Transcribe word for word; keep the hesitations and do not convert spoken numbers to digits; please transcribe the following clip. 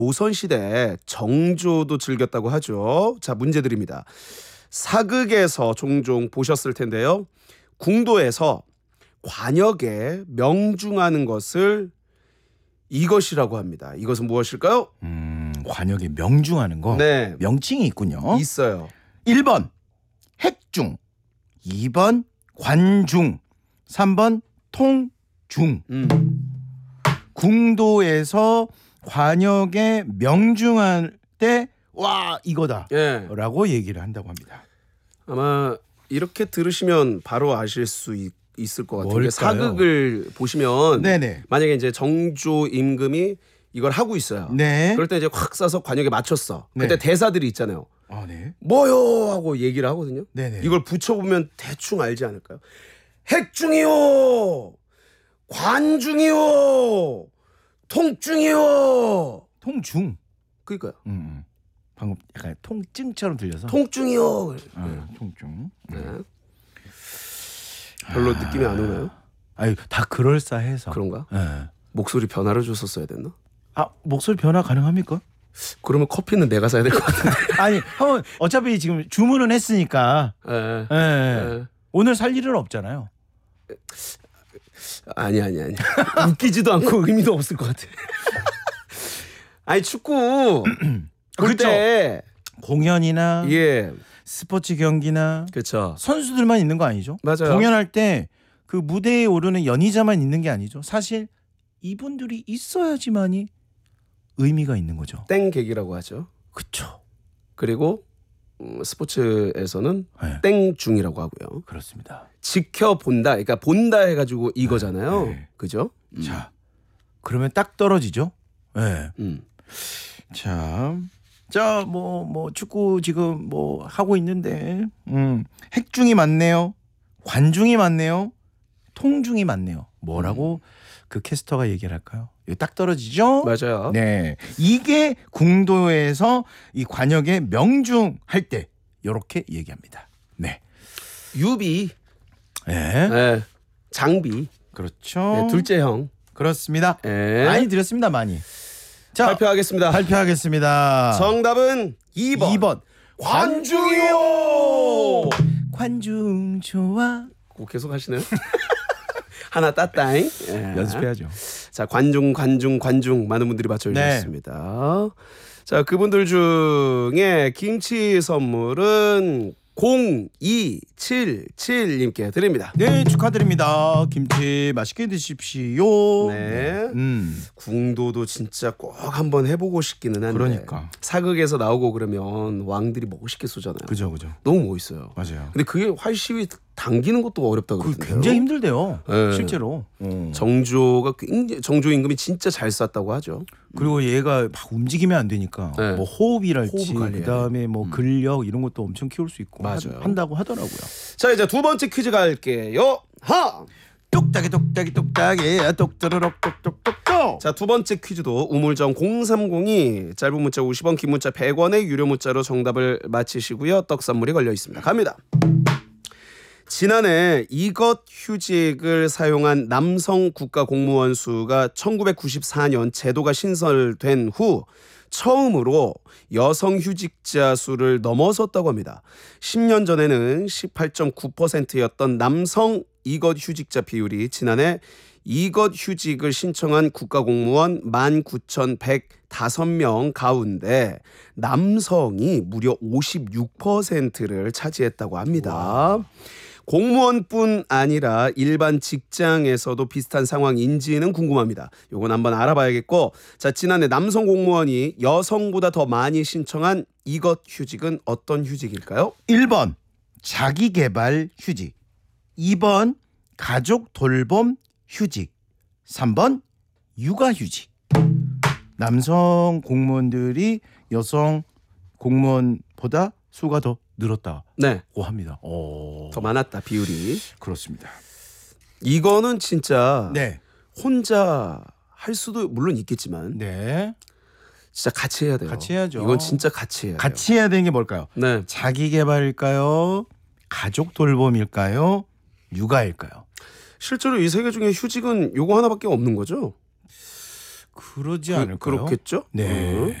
조선시대 정조도 즐겼다고 하죠. 자, 문제 드립니다. 사극에서 종종 보셨을 텐데요. 궁도에서 관역에 명중하는 것을 이것이라고 합니다. 이것은 무엇일까요? 음, 관역에 명중하는 거. 네. 명칭이 있군요. 있어요. 일 번 핵중, 이 번 관중, 삼 번 통중. 음. 궁도에서 관역에 명중할 때 와 이거다 예. 라고 얘기를 한다고 합니다. 아마 이렇게 들으시면 바로 아실 수 있, 있을 것 같아요. 뭘까요? 사극을 보시면 네네. 만약에 이제 정조 임금이 이걸 하고 있어요. 네. 그럴 때 이제 확 쏴서 관역에 맞췄어. 네. 그때 대사들이 있잖아요. 아, 네. 뭐요 하고 얘기를 하거든요. 네네. 이걸 붙여보면 대충 알지 않을까요? 핵중이요, 관중이요, 통중이요. 통중. 그러니까요. 음, 음. 방금 약간 통증처럼 들려서. 통중이요. 아, 통중. 네. 별로 느낌이 안 오나요? 아유, 다 그럴싸해서. 그런가? 네. 목소리 변화를 줬었어야 됐나? 아, 목소리 변화 가능합니까? 그러면 커피는 내가 사야 될 것 같은데. 아니, 형은 어차피 지금 주문은 했으니까. 예. 예. 예. 오늘 살 일은 없잖아요. 아니 아니 아니. 웃기지도 않고 의미도 없을 것 같아. 아니 축구 볼 때 공연이나 예, 스포츠 경기나 그렇죠. 선수들만 있는 거 아니죠? 맞아요. 공연할 때 그 무대에 오르는 연희자만 있는 게 아니죠. 사실 이분들이 있어야지만이 의미가 있는 거죠. 땡객이라고 하죠. 그렇죠. 그리고 음, 스포츠에서는 네. 땡중이라고 하고요. 그렇습니다. 지켜본다, 그러니까 본다 해가지고 이거잖아요. 네. 그죠? 음. 자, 그러면 딱 떨어지죠. 네. 음. 자, 자, 뭐, 뭐 축구 지금 뭐 하고 있는데, 음, 핵중이 많네요. 관중이 많네요. 통중이 많네요. 뭐라고 음. 그 캐스터가 얘기를 할까요? 이거 딱 떨어지죠? 맞아요. 네, 이게 궁도에서 이 관역에 명중할 때 이렇게 얘기합니다. 네, 유비, 네, 네. 장비, 그렇죠. 네, 둘째 형. 그렇습니다. 네. 많이 드렸습니다, 많이. 자, 발표하겠습니다. 발표하겠습니다. 정답은 이 번. 이 번. 관중이요. 관중 좋아. 꼭 계속 하시네요. 하나 따따잉. 예. 연습해야죠. 자, 관중 관중 관중 많은 분들이 맞춰주셨습니다. 네. 자, 그분들 중에 김치 선물은 공이칠칠님께 드립니다. 네, 축하드립니다. 김치 맛있게 드십시오. 네. 음. 궁도도 진짜 꼭 한번 해보고 싶기는 한데. 그러니까. 사극에서 나오고 그러면 왕들이 멋있게 쏘잖아요. 그죠, 그죠. 너무 멋있어요. 맞아요. 근데 그게 활시위 당기는 것도 어렵다 그러던데요. 굉장히 힘들대요. 네. 실제로. 어. 정조가 굉장히, 정조 임금이 진짜 잘 쐈다고 하죠. 그리고 얘가 막 움직이면 안 되니까 네. 뭐 호흡이랄지 호흡 그다음에 뭐 음. 근력 이런 것도 엄청 키울 수 있고 맞아요. 하, 한다고 하더라고요. 자, 이제 두 번째 퀴즈 갈게요. 하. 똑딱이 똑딱이 똑딱이 똑또르륵 똑똑똑똑. 자, 두 번째 퀴즈도 우물정 공삼공이 짧은 문자 오십 원, 긴 문자 백 원의 유료 문자로 정답을 맞히시고요. 떡 선물이 걸려 있습니다. 갑니다. 지난해 이것 휴직을 사용한 남성 국가 공무원 수가 천구백구십사년 제도가 신설된 후 처음으로 여성 휴직자 수를 넘어섰다고 합니다. 십 년 전에는 십팔 점 구 퍼센트였던 남성 이것 휴직자 비율이 지난해 이것 휴직을 신청한 국가공무원 만 구천백오 명 가운데 남성이 무려 오십육 퍼센트를 차지했다고 합니다. 와. 공무원뿐 아니라 일반 직장에서도 비슷한 상황인지는 궁금합니다. 요건 한번 알아봐야겠고, 자, 지난해 남성 공무원이 여성보다 더 많이 신청한 이것 휴직은 어떤 휴직일까요? 일 번 자기개발 휴직, 이 번 가족 돌봄 휴직, 삼 번 육아 휴직. 남성 공무원들이 여성 공무원보다 수가 더 늘었다고 네, 합니다. 오. 더 많았다 비율이. 그렇습니다. 이거는 진짜 네, 혼자 할 수도 물론 있겠지만 네, 진짜 같이 해야 돼요. 같이 해야죠. 이건 진짜 같이 해야 돼요. 같이 해야 되는 게 뭘까요? 네, 자기개발일까요? 가족 돌봄일까요? 육아일까요? 실제로 이 세 개 중에 휴직은 요거 하나밖에 없는 거죠? 그러지 그, 않을까요? 그렇겠죠? 네. 음.